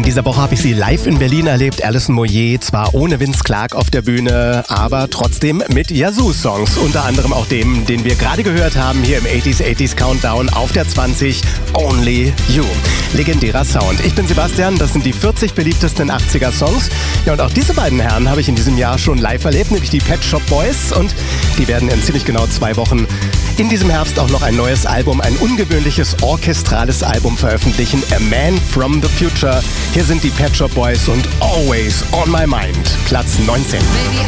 dieser Woche habe ich sie live in Berlin erlebt. Alison Moyet, zwar ohne Vince Clarke auf der Bühne, aber trotzdem mit Yazoo-Songs. Unter anderem auch dem, den wir gerade gehört haben, hier im 80s Countdown auf der 20, Only You. Legendärer Sound. Ich bin Sebastian, das sind die 40 beliebtesten 80er-Songs. Ja, und auch diese beiden Herren habe ich in diesem Jahr schon live erlebt, nämlich die Pet Shop Boys. Und die werden in ziemlich genau 2 Wochen in diesem Herbst auch noch ein neues Album, ein ungewöhnliches orchestrales Album veröffentlichen. A Man from the Future. Hier sind die Pet Shop Boys und Always on My Mind. Platz 19.